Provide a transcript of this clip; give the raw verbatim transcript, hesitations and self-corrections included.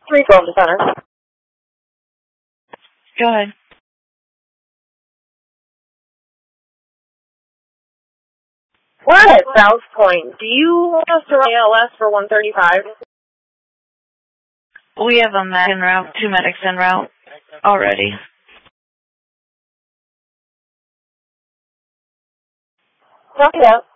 three twelve to center. Go ahead. We're at South Point. Do you want us to run A L S for one thirty-five? We have a med en route, two medics en route already. Copy that.